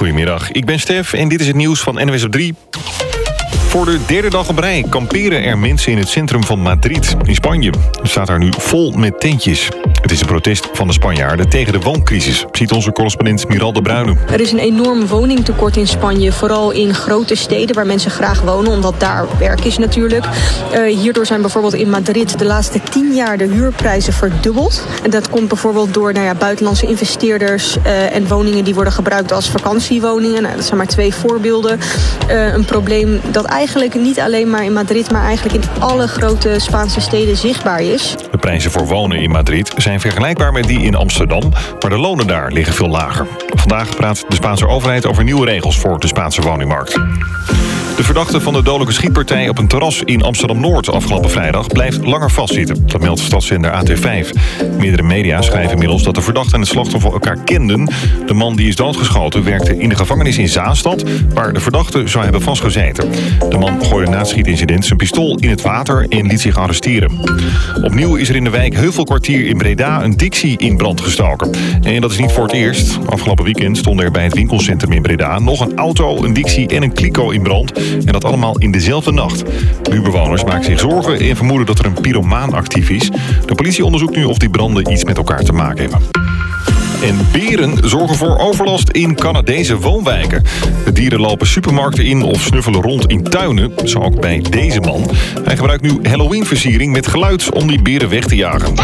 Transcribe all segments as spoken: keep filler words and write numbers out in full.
Goedemiddag, ik ben Stef en dit is het nieuws van N O S op drie. Voor de derde dag op rij kamperen er mensen in het centrum van Madrid in Spanje. Het staat daar nu vol met tentjes. Het is een protest van de Spanjaarden tegen de wooncrisis, ziet onze correspondent Miral de Bruyne. Er is een enorm woningtekort in Spanje, vooral in grote steden waar mensen graag wonen, omdat daar werk is natuurlijk. Uh, hierdoor zijn bijvoorbeeld in Madrid de laatste tien jaar de huurprijzen verdubbeld. En dat komt bijvoorbeeld door nou ja, buitenlandse investeerders uh, en woningen die worden gebruikt als vakantiewoningen. Nou, dat zijn maar twee voorbeelden. Uh, een probleem dat eigenlijk niet alleen maar in Madrid, maar eigenlijk in alle grote Spaanse steden zichtbaar is. De prijzen voor wonen in Madrid zijn vergelijkbaar met die in Amsterdam, maar de lonen daar liggen veel lager. Vandaag praat de Spaanse overheid over nieuwe regels voor de Spaanse woningmarkt. De verdachte van de dodelijke schietpartij op een terras in Amsterdam-Noord afgelopen vrijdag blijft langer vastzitten. Dat meldt stadszender A T vijf. Meerdere media schrijven inmiddels dat de verdachte en het slachtoffer elkaar kenden. De man die is doodgeschoten werkte in de gevangenis in Zaanstad, waar de verdachte zou hebben vastgezeten. De man gooide na het schietincident zijn pistool in het water en liet zich arresteren. Opnieuw is er in de wijk Heuvelkwartier in Breda een Dixie in brand gestoken. En dat is niet voor het eerst. Afgelopen weekend stonden er bij het winkelcentrum in Breda nog een auto, een Dixie en een kliko in brand. En dat allemaal in dezelfde nacht. Buurbewoners maken zich zorgen en vermoeden dat er een pyromaan actief is. De politie onderzoekt nu of die branden iets met elkaar te maken hebben. En beren zorgen voor overlast in Canadese woonwijken. De dieren lopen supermarkten in of snuffelen rond in tuinen. Zo ook bij deze man. Hij gebruikt nu Halloween-versiering met geluid om die beren weg te jagen.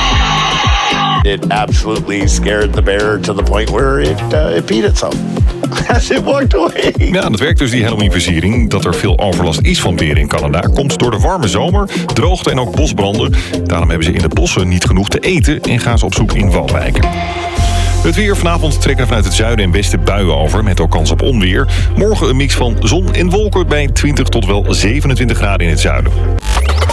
It absolutely scared the bear to the point where it, uh, it peed itself. As it walked away. Ja, dat werkt dus, die Halloween-versiering. Dat er veel overlast is van beren in Canada komt door de warme zomer, droogte en ook bosbranden. Daarom hebben ze in de bossen niet genoeg te eten en gaan ze op zoek in woonwijken. Het weer. Vanavond trekken vanuit het zuiden en westen buien over, met ook kans op onweer. Morgen een mix van zon en wolken bij twintig tot wel zevenentwintig graden in het zuiden.